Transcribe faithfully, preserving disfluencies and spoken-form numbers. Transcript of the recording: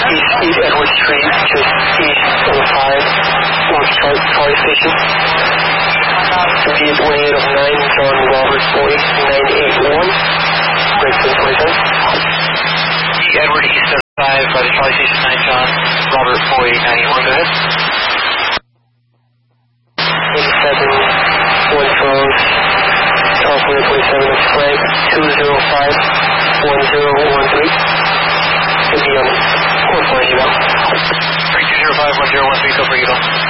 East, East Edward Street, just east of the five, North Charlie, Charlie Station. Lead one eight of nine, John Robert Boy, nine eight one, Gregson twenty-seven. E. Edward East of five by the Charlie Station, nine John Robert Boy, nine eight one, go ahead. eighty-seven, one twelve, California twenty-seven, flag two zero five, one zero one three. It'll be on four four zero. three two zero five, one zero one three, go for Eagle.